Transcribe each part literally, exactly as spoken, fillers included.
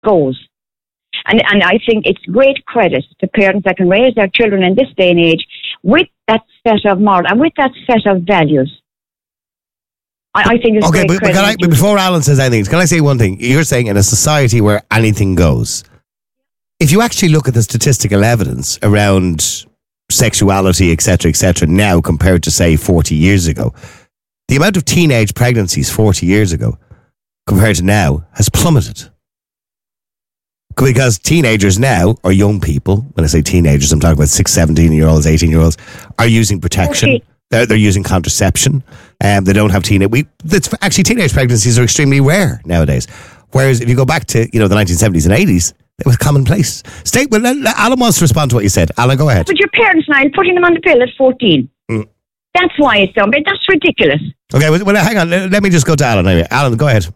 goes. And and I think it's great credit to parents that can raise their children in this day and age with that set of moral and with that set of values. I, I think it's okay, great but, but, credit. can I, but before Alan says anything, can I say one thing? You're saying in a society where anything goes. If you actually look at the statistical evidence around sexuality, et cetera, et cetera, now compared to, say, forty years ago, the amount of teenage pregnancies forty years ago compared to now has plummeted. Because teenagers now, or young people, when I say teenagers, I'm talking about six, seventeen-year-olds, eighteen-year-olds, are using protection. Okay. They're, they're using contraception. Um, they don't have teenage... We, that's, actually, teenage pregnancies are extremely rare nowadays. Whereas if you go back to, you know, the nineteen seventies and eighties, it was commonplace. Stay, well, Alan wants to respond to what you said. Alan, go ahead. But your parents now are putting them on the pill at fourteen. Mm. That's why it's done. But that's ridiculous. Okay, well, well, hang on. Let me just go to Alan. Anyway. Alan, go ahead.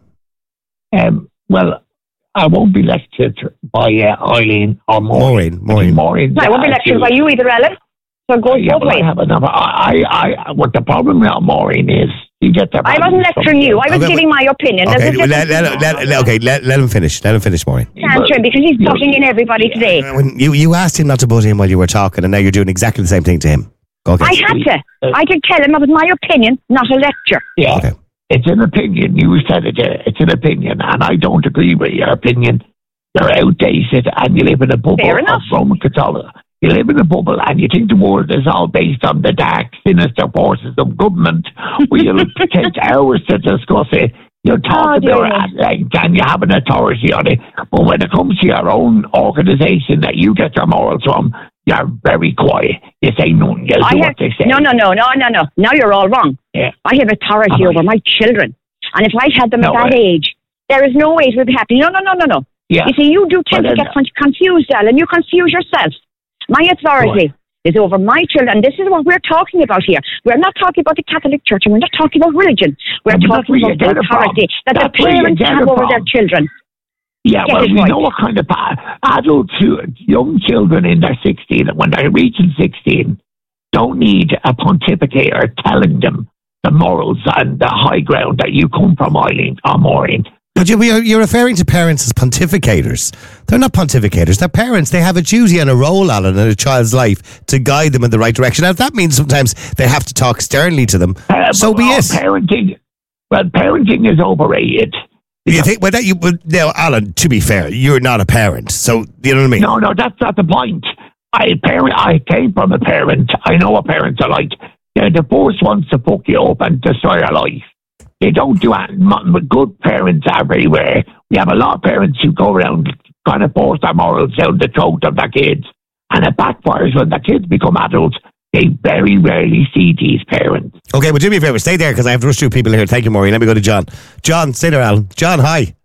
Um, well, I won't be lectured by uh, Eileen or Maureen. Maureen. Maureen. Maureen I won't be lectured by you either, Ellen. So go yeah, both but ways. I have another. I, I, I, what the problem with Maureen is, you get the. I wasn't lecturing you. I was Okay, giving my opinion. Okay, There's a well, let, difference. let, let, let, okay let, let him finish. Let him finish, Maureen. Can't try because he's putting in everybody today. When you, you asked him not to butt in while you were talking, and now you're doing exactly the same thing to him. Go okay. I had to. I could tell him it was my opinion, not a lecture. Yeah, Okay. It's an opinion. You said it. uh, It's an opinion, and I don't agree with your opinion. You're outdated, and you live in a bubble Fair of enough. Roman Catholic. You live in a bubble, and you think the world is all based on the dark, sinister forces of government. Where you'll take hours to discuss it. You'll talk Oh, dear about it at length, and you have an authority on it. But when it comes to your own organisation that you get your morals from, you're very quiet. You say nothing. You I do have, what they say. no, no, no, no, no, no. Now you're all wrong. Yeah. I have authority Oh, over my children. And if I had them No at that way. age, there is no way we'd be happy. No, no, no, no, no. Yeah. You see, you do tend But to then- get con- confused, Alan. You confuse yourself. My authority is over my children. And this is what we're talking about here. We're not talking about the Catholic Church, and we're not talking about religion. We're Yeah, but that's talking where you about the get it from. authority that That's the where you parents get have it over their from. children. Yeah, Get well, it we right. know what kind of pa- adults, who, young children in their sixteen, when they're reaching sixteen, don't need a pontificator telling them the morals and the high ground that you come from, Eileen or Maureen. But you, you're, you're referring to parents as pontificators. They're not pontificators. They're parents. They have a duty and a role, Alan, in a child's life to guide them in the right direction. Now, if that means sometimes they have to talk sternly to them, Uh, so but, be oh, it. Parenting, well, parenting is overrated. You think, well, that you, well, now, Alan, to be fair, you're not a parent. So, you know what I mean? No, no, that's not the point. I parent. I came from a parent. I know what parents are like. They're the first ones to fuck you up and destroy your life. They don't do anything, but good parents are everywhere. We have a lot of parents who go around trying to force their morals down the throat of their kids, and it backfires when the kids become adults. They very rarely see these parents. Okay, well, do me a favour. Stay there because I have to rush through people here. Thank you, Maureen. Let me go to John. John, stay there, Alan. John, hi.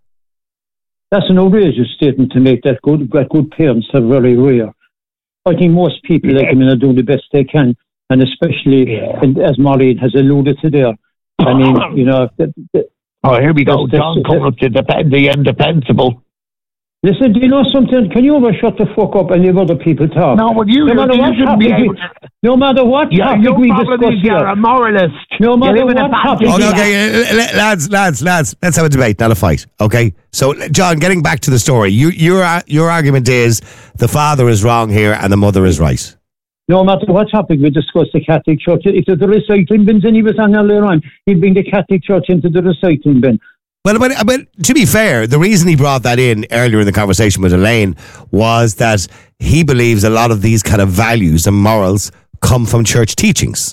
That's an outrageous statement to make. That good, that good parents are very rare. I think most people, like, I mean, are doing the best they can, and especially, Yeah. and as Maureen has alluded to there, I mean, you know, that, that, Oh, here we go. That's- John that's- coming up to defend the indefensible. listen, do you know something? Can you ever shut the fuck up and leave other people talk? No, but you, no matter you what shouldn't be topic able we, no matter what Yeah, topic your we problem discuss is you're here. a moralist. No matter you live in a what fantasy topic- Okay, okay, uh, l- lads, lads, lads. Let's have a debate, not a fight. Okay, so John, getting back to the story, you, your uh, your argument is the father is wrong here and the mother is right. No matter what topic we discuss, the Catholic Church, if there's the recycling bins and he was on earlier on, he'd bring the Catholic Church into the recycling bin. Well, but, but to be fair, the reason he brought that in earlier in the conversation with Elaine was that he believes a lot of these kind of values and morals come from church teachings.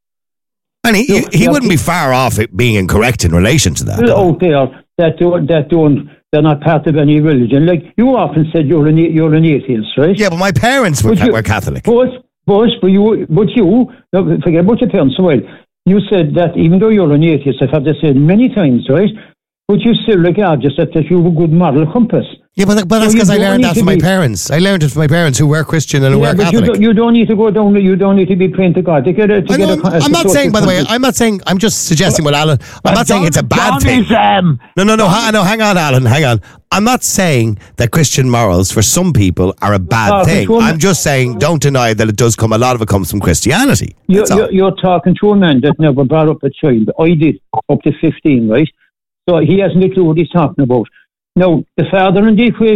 And he, Yeah, he yeah, wouldn't he- be far off it being incorrect in relation to that. People out there that don't, that don't, they're not part of any religion. Like, you often said you're an, you're an atheist, right? Yeah, but my parents were, But you- were Catholic. But, but, but you, but you, no, forget about your parents, well, you said that even though you're an atheist, I've had to say it many times, right? But you still regard yourself that you have a good moral compass. Yeah, but, but that's So you because I don't learned need that to from my be- parents. I learned it from my parents who were Christian and who Yeah, were but you Catholic. don't, you don't need to go down. You don't need to be praying to God to get a. To I get know, a, a I'm not social saying, by the way, compass. I'm not saying, I'm just suggesting what Alan, I'm not saying it's a bad John thing. Is, um, No, no, no, ha- no, hang on, Alan, hang on. I'm not saying that Christian morals for some people are a bad Ah, thing. which one- I'm just saying don't deny that it does come, a lot of it comes from Christianity. You're, That's all. you're, you're talking to a man that never brought up a child. I did up to fifteen, right? So he hasn't a clue what he's talking about. Now, the father in the equation